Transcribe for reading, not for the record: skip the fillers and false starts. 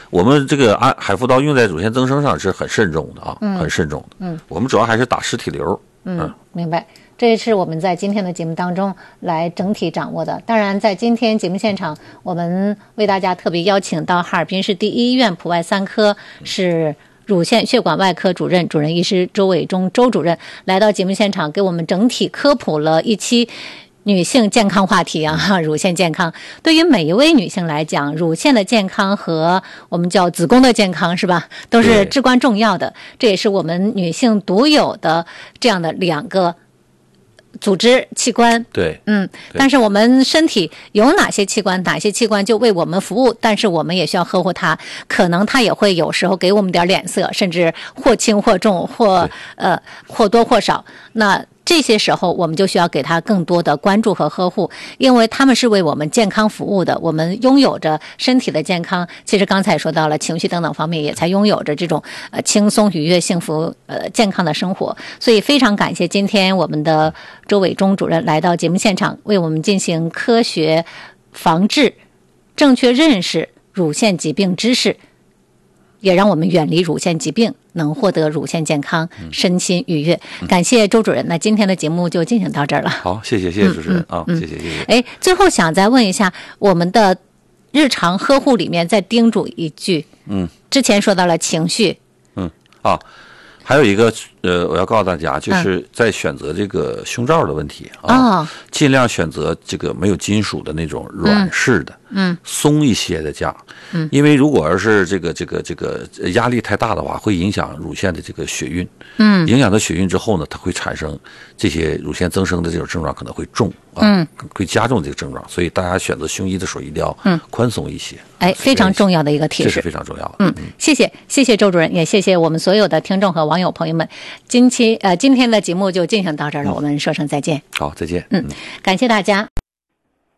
我们这个海扶刀用在乳腺增生上是很慎重的啊，很慎重的。我们主要还是打实体瘤。 明白。这是我们在今天的节目当中来整体掌握的。当然，在今天节目现场，我们为大家特别邀请到哈尔滨市第一医院普外3科是乳腺血管外科主任医师周伟忠周主任来到节目现场，给我们整体科普了一期女性健康话题啊，乳腺健康对于每一位女性来讲，乳腺的健康和我们叫子宫的健康是吧，都是至关重要的。这也是我们女性独有的这样的2个组织器官。 对， 但是我们身体有哪些器官就为我们服务，但是我们也需要呵护它，可能它也会有时候给我们点脸色，甚至或轻或重，或多或少。那这些时候我们就需要给他更多的关注和呵护，因为他们是为我们健康服务的。我们拥有着身体的健康，其实刚才说到了情绪等等方面，也才拥有着这种轻松愉悦幸福健康的生活。所以非常感谢今天我们的周伟忠主任来到节目现场，为我们进行科学防治、正确认识乳腺疾病知识，也让我们远离乳腺疾病，能获得乳腺健康，身心愉悦。感谢周主任，那今天的节目就进行到这儿了。 好，谢谢主持人谢谢。 最后想再问一下，我们的日常呵护里面再叮嘱一句，之前说到了情绪， 还有一个我要告诉大家，就是在选择这个胸罩的问题尽量选择这个没有金属的那种软式的，松一些的架，因为如果要是这个压力太大的话，会影响乳腺的这个血运，影响到血运之后呢，它会产生这些乳腺增生的这种症状，可能会重会加重这个症状，所以大家选择胸衣的时候一定要宽松一些。 非常重要的一个提示， 这是非常重要的。 谢谢周主任，也谢谢我们所有的听众和网友朋友们。今天的节目就进行到这儿了，我们说声再见。 好，再见。 感谢大家。